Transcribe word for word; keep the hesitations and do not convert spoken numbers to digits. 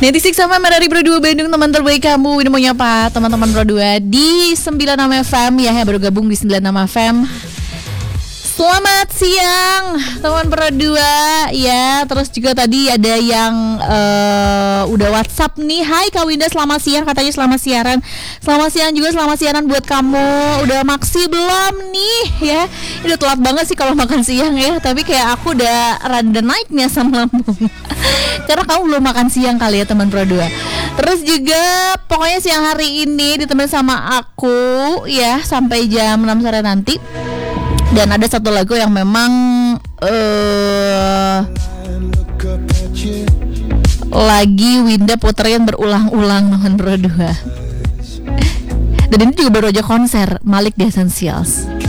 sembilan puluh enam F M dari Pro dua Bandung, teman terbaik kamu. Ini mau nyapa teman-teman Pro dua di sembilan puluh enam F M ya, yang baru gabung di sembilan puluh enam F M. Selamat siang teman Pro dua ya. Terus juga tadi ada yang uh, udah WhatsApp nih. Hai Kak Winda, selamat siang, katanya selamat siaran. Selamat siang juga, selamat siaran buat kamu. Udah maksi belum nih ya? Udah telat banget sih kalau makan siang ya. Tapi kayak aku udah rada naiknya sama lambung. Karena kamu belum makan siang kali ya teman Pro dua. Terus juga pokoknya siang hari ini ditemenin sama aku ya sampai jam enam sore nanti. Dan ada satu lagu yang memang uh, lagi Winda puterin berulang-ulang teman Pro dua. Dan ini juga baru aja konser Malik The Essentials.